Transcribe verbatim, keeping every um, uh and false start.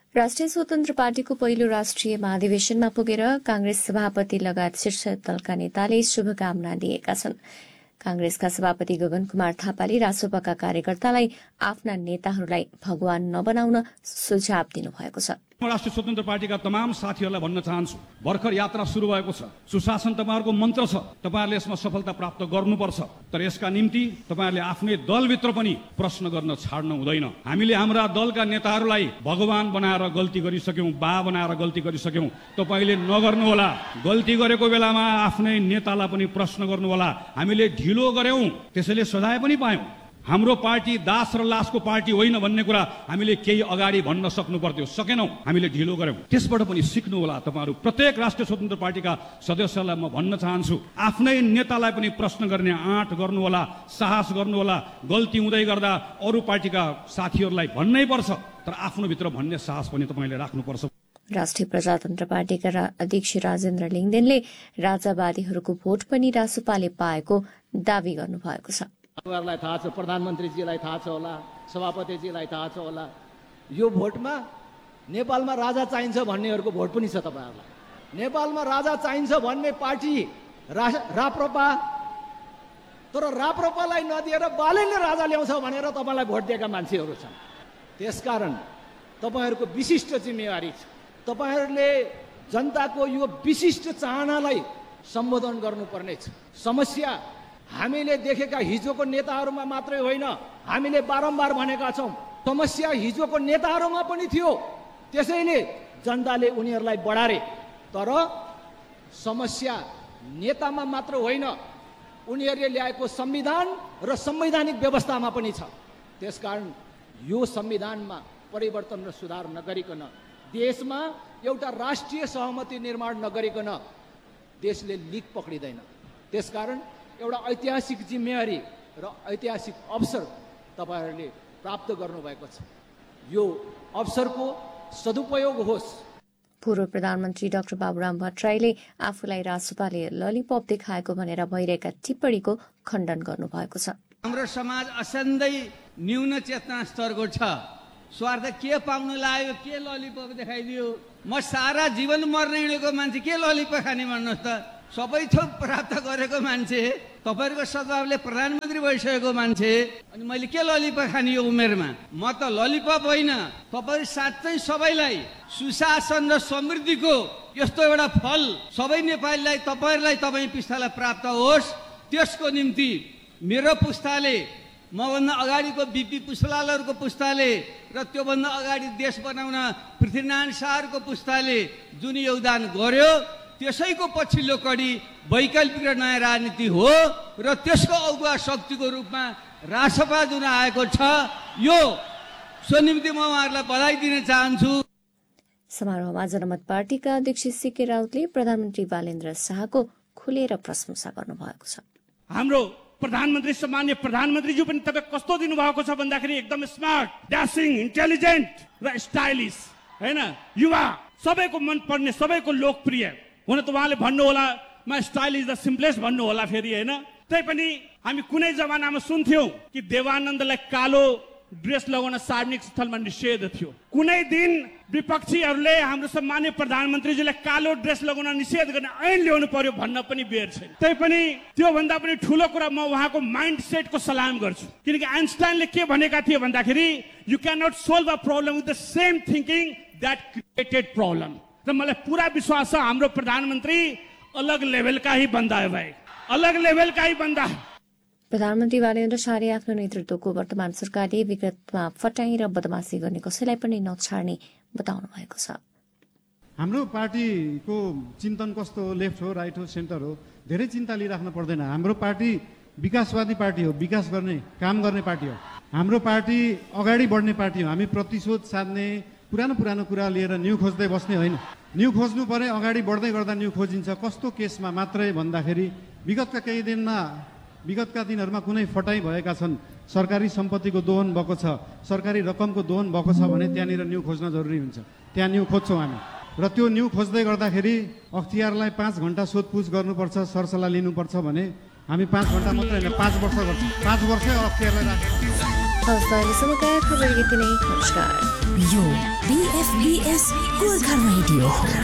राष्ट्रिय स्वतन्त्र पार्टीको पहिलो राष्ट्रिय महाधिवेशनमा पुगेर कांग्रेस सभापति लगायत शीर्ष दलका नेताले शुभकामना दिएका छन्। कांग्रेसका सभापति गगन कुमार थापाले रासोपाका कार्यकर्तालाई आफ्ना नेताहरूलाई भगवान नबनाउन सुझाव दिनुभएको छ। राष्ट्रिय स्वतन्त्र पार्टीका तमाम साथीहरूलाई भन्न चाहन्छु, भर्खर यात्रा सुरु भएको छ। सुशासन तपाईँहरूको मन्त्र छ, तपाईँहरूले यसमा सफलता प्राप्त गर्नुपर्छ। तर यसका निम्ति तपाईँहरूले आफ्नै दलभित्र पनि प्रश्न गर्न छाड्नु हुँदैन। हामीले हाम्रा दलका नेताहरूलाई भगवान बनाएर गल्ती गरिसक्यौं, बा बनाएर गल्ती गरिसक्यौं। तपाईँले नगर्नुहोला। गल्ती गरेको बेलामा आफ्नै नेतालाई पनि प्रश्न गर्नुहोला। हामीले ढिलो गर्यौं, त्यसैले सजाय पनि पायौं। हाम्रो पार्टी दास र लासको पार्टी होइन भन्ने कुरा हामीले केही अगाडि भन्न सक्नु पर्थ्यो, सकेनौं। हामीले ढिलो गर्यौं। त्यसबाट पनि सिक्नु होला। तपाईहरु प्रत्येक राष्ट्रिय स्वतन्त्र पार्टीका सदस्यलाई म भन्न चाहन्छु, आफ्नै नेतालाई पनि प्रश्न गर्ने आँट गर्नु होला, साहस गर्नु होला। गल्ती हुँदै गर्दा अरू पार्टीका साथीहरूलाई भन्नै पर्छ, तर आफ्नो भित्र भन्ने साहस पनि तपाईले राख्नुपर्छ। राष्ट्रिय प्रजातन्त्र पार्टीका अध्यक्ष राजेन्द्र लिङदेनले राजावादीहरूको भोट पनि रासोपाले पाएको दावी गर्नुभएको छ। तपाईँहरूलाई थाहा छ, प्रधानमन्त्रीजीलाई थाहा छ होला, सभापतिजीलाई थाहा छ होला, यो भोटमा नेपालमा राजा चाहिन्छ भन्नेहरूको भोट पनि छ तपाईँहरूलाई। नेपालमा राजा चाहिन्छ भन्ने पार्टी रा राप्रपा, तर राप्रपालाई नदिएर बालेले राजा ल्याउँछ भनेर तपाईँलाई भोट दिएका मान्छेहरू छन्। त्यसकारण तपाईँहरूको विशिष्ट जिम्मेवारी छ। तपाईँहरूले जनताको यो विशिष्ट चाहनालाई सम्बोधन गर्नुपर्नेछ। समस्या हामीले देखेका हिजोको नेताहरूमा मात्रै होइन, हामीले बारम्बार भनेका छौँ, समस्या हिजोको नेताहरूमा पनि थियो। त्यसैले जनताले उनीहरूलाई बढारे। तर समस्या नेतामा मात्र होइन, उनीहरूले ल्याएको संविधान र संवैधानिक व्यवस्थामा पनि छ। त्यसकारण यो संविधानमा परिवर्तन र सुधार नगरिकन, देशमा एउटा राष्ट्रिय सहमति निर्माण नगरिकन देशले लिक पक्रिँदैन। त्यसकारण एउटा ऐतिहासिक जिम्मेवारी र ऐतिहासिक अवसर तपाईहरूले प्राप्त गर्नुभएको छ। यो अवसरको सदुपयोग होस्। पूर्व प्रधानमन्त्री डाक्टर बाबुराम भट्टराईले आफूलाई रासोपाले ललिपप देखाएको भनेर भइरहेका टिप्पणीको खण्डन गर्नुभएको छ। हाम्रो समाज असाध्यै न्यून चेतना स्तरको छ। स्वार्थ के पाउन लाग्यो, के ललिपप देखाइदियो। म सारा जीवन मर्ने हिँडेको मान्छे, के ललिपप खाने भन्नुहोस् त। सबै थोक प्राप्त गरेको मान्छे, तपाईँहरूको सद्भावले प्रधानमन्त्री भइसकेको मान्छे, अनि मैले के ललिपप खाने यो उमेरमा। म त ललिपप होइन, तपाईँ साँच्चै सबैलाई सुशासन र समृद्धिको यस्तो एउटा फल सबै नेपालीलाई, तपाईँहरूलाई तपाईँ पिस्तालाई प्राप्त होस्। त्यसको निम्ति मेरो पुस्ताले, मभन्दा अगाडिको बिपी पुष्पलालहरूको पुस्ताले र त्योभन्दा अगाडि देश बनाउन पृथ्वीनारायण शाहको पुस्ताले जुन योगदान गर्यो, त्यसैको पछिल्लो कडी वैकल्पिक र नयाँ राजनीति हो र त्यसको अगुवा शक्तिको रूपमा रासपा जुन आएको छ, यो सो निम्ति म उहाँहरूलाई बधाई दिन चाहन्छु। समारोहमा जनमत पार्टीका अध्यक्ष सीके राउतले प्रधानमन्त्री बालेन्द्र शाहको खुलेर प्रशंसा गर्नुभएको छ। हाम्रो प्रधानमन्त्री सम्मान्य प्रधानमन्त्रीज्यू पनि तपाईँ कस्तो दिनुभएको छ भन्दाखेरि एकदम स्मार्ट, ड्यासिङ, इन्टेलिजेन्ट र स्टाइलिस, हैन, युवा, सबैको मन पर्ने, सबैको लोकप्रिय। हुन त उहाँले भन्नु होला म स्टाइलिस द सिम्पलेस्ट भन्नु होला फेरि, हैन। तै पनि हामी कुनै जमानामा सुन्थ्यौं कि देवानन्दलाई कालो ड्रेस लगाउन सार्वजनिक स्थलमा निषेध थियो। कुनै दिन विपक्षीहरूले हाम्रो सम्मान्य प्रधानमन्त्रीजीलाई कालो ड्रेस लगाउन निषेध गर्ने ऐन ल्याउनु पर्यो भन्न पनि बेर छैन। तै पनि त्यो भन्दा पनि ठूलो कुरा म उहाँको माइन्ड सेटको सलाम गर्छु। किनकि आइन्स्टाइनले के भनेका थिए भन्दाखेरि you can not solve a problem with the same thinking that created problem. र मलाई पुरा विश्वास छ हाम्रो प्रधानमन्त्री अलग लेभलका ही बन्दा है भाइ, अलग लेभलका ही बन्दा। प्रधानमन्त्री बालेन्द्र शाहले आफ्नो नेतृत्वको वर्तमान सरकारले विगतमा फटाई र बदमासी गर्ने कसैलाई पनि नछाड्ने बताउनु भएको छ। हाम्रो पार्टीको चिन्तन कस्तो हो, लेफ्ट हो, राइट हो, सेन्टर हो, धेरै चिन्ता लिइराख्नु पर्दैन। हाम्रो पार्टी विकासवादी पार्टी हो, विकास गर्ने, काम गर्ने पार्टी हो। हाम्रो पार्टी अगाडि बढ्ने पार्टी हो। हामी प्रतिशोध साध्ने, पुरानो पुरानो कुरा लिएर न्यू खोज्दै बस्ने होइन। न्यू खोज्नु परे अगाडि बढ्दै गर्दा न्यू खोजिन्छ। कस्तो केसमा मात्रै भन्दाखेरि विगतका केही दिनमा विगतका दिनहरूमा कुनै फटाई भएका छन्, सरकारी सम्पत्तिको दोहन भएको छ, सरकारी रकमको दोहन भएको छ भने त्यहाँनिर न्यू खोज्न जरुरी हुन्छ। त्यहाँ न्यू खोज्छौँ हामी। र त्यो न्यू खोज्दै गर्दाखेरि अख्तियारलाई पाँच घन्टा सोधपुछ गर्नुपर्छ, सरसल्लाह लिनुपर्छ भने हामी पाँच घन्टा मात्रै होइन, पाँच वर्ष गर्छौँ। पाँच वर्षै अख्तियारलाई राखेको। हवस् त, अहिलेसम्मका खबर यति नै। नमस्कार। यो बीएफबीएस गोर्खा रेडियो हो।